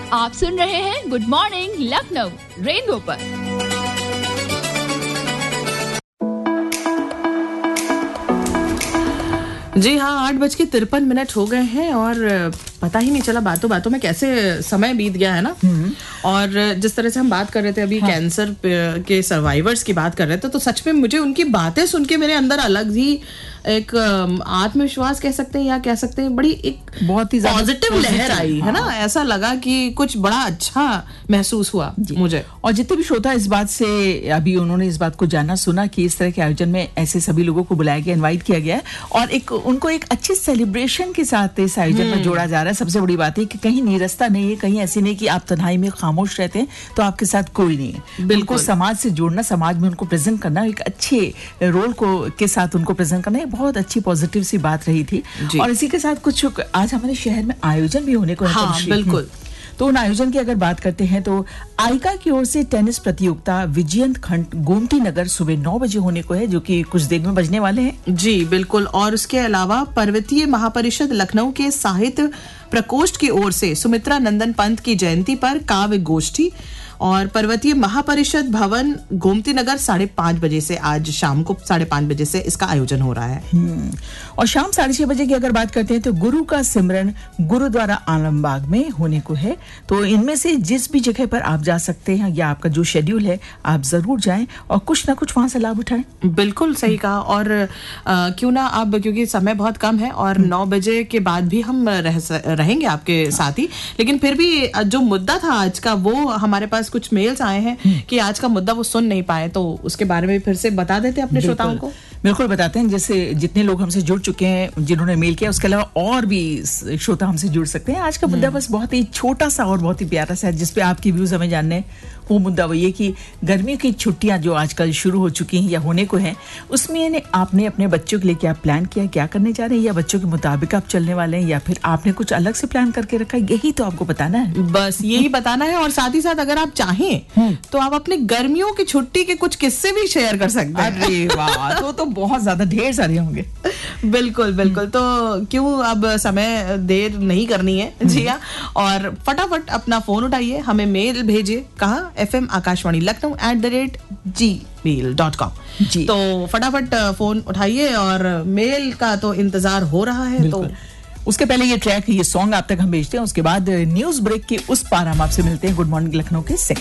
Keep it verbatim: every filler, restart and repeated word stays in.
आप सुन रहे हैं गुड मॉर्निंग लखनऊ रेनबो पर। जी हाँ, आठ बज के तिरपन मिनट हो गए हैं और पता ही नहीं चला बातों बातों में कैसे समय बीत गया है ना। और जिस तरह से हम बात कर रहे थे अभी, हाँ। कैंसर के सर्वाइवर्स की बात कर रहे थे, तो सच में मुझे उनकी बातें सुन के मेरे अंदर अलग ही एक आत्मविश्वास कह सकते हैं या कह सकते हैं बड़ी एक बहुत ही पॉजिटिव लहर आई, हाँ। है ना। ऐसा लगा कि कुछ बड़ा अच्छा महसूस हुआ मुझे। और जितने भी श्रोता इस बात से अभी उन्होंने इस बात को जाना सुना कि इस तरह के आयोजन में ऐसे सभी लोगों को बुलाया गया, इनवाइट किया गया है और एक उनको एक अच्छे सेलिब्रेशन के साथ इस आयोजन में जोड़ा जा रहा है। सबसे बड़ी बात है कि कहीं नीरसता नहीं है, कहीं ऐसी नहीं कि आप तन्हाई में खामोश रहते हैं तो आपके साथ कोई नहीं है। बिल्कुल समाज से जोड़ना, समाज में उनको प्रेजेंट करना, एक अच्छे रोल को के साथ उनको प्रेजेंट करना, बहुत अच्छी पॉजिटिव सी बात रही थी। और इसी के साथ कुछ आज हमारे शहर में आयोजन भी होने को है। हाँ, बिल्कुल। तो उन आयोजन की अगर बात करते हैं तो आइका की ओर से टेनिस प्रतियोगिता विजयंत खंड गोमती नगर सुबह नौ बजे होने को है, जो कि कुछ देर में बजने वाले हैं। जी बिल्कुल। और उसके अलावा पर्वतीय महापरिषद लखनऊ के साहित्य प्रकोष्ठ की ओर से सुमित्रा नंदन पंत की जयंती पर काव्य गोष्ठी और पर्वतीय महापरिषद भवन गोमती नगर साढ़े पांच बजे से आज शाम को साढ़े पांच बजे से इसका आयोजन हो रहा है। और शाम साढ़े छह बजे की अगर बात करते हैं तो गुरु का सिमरन गुरुद्वारा आलमबाग में होने को है। तो इनमें से जिस भी जगह पर आप जा सकते हैं या आपका जो शेड्यूल है आप जरूर जाएं और कुछ ना कुछ वहां से लाभ उठाएं। बिल्कुल सही कहा। और आ, क्यों ना अब, क्योंकि समय बहुत कम है और नौ बजे के बाद भी हम रह, रहेंगे आपके साथ ही, लेकिन फिर भी जो मुद्दा था आज का, वो हमारे पास कुछ मेल्स आए हैं कि आज का मुद्दा वो सुन नहीं पाए, तो उसके बारे में फिर से बता देते हैं अपने श्रोताओं को। बिल्कुल बताते हैं। जैसे जितने लोग हमसे जुड़ चुके हैं, जिन्होंने मेल किया, उसके अलावा और भी श्रोता हमसे जुड़ सकते हैं। आज का मुद्दा बस बहुत ही छोटा सा और बहुत ही प्यारा सा है, जिसपे आपकी व्यूज हमें जानने हैं। वो मुद्दा वो ये कि गर्मियों की छुट्टियां जो आजकल शुरू हो चुकी हैं या होने को हैं, उसमें आपने अपने बच्चों के लिए क्या प्लान किया, क्या करने जा रहे हैं, या बच्चों के मुताबिक आप चलने वाले हैं या फिर आपने कुछ अलग से प्लान करके रखा है, यही तो आपको बताना है। बस यही बताना है। और साथ ही साथ अगर आप चाहें तो आप अपने गर्मियों की छुट्टी के कुछ किस्से भी शेयर कर सकते हैं। अरे वाह, तो तो बहुत ज्यादा ढेर सारे होंगे। बिल्कुल बिल्कुल। तो क्यों अब समय देर नहीं करनी है, जी हाँ, और फटाफट अपना फोन उठाइए, हमें मेल भेजिए। कहाँ? F M Akashvani Lucknow at the rate ji mail dot com. तो फटाफट फोन उठाइए और मेल का तो इंतजार हो रहा है। तो उसके पहले ये ट्रैक, ये सॉन्ग आप तक हम भेजते हैं, उसके बाद न्यूज ब्रेक के उस पार हम आपसे मिलते हैं गुड मॉर्निंग लखनऊ के से।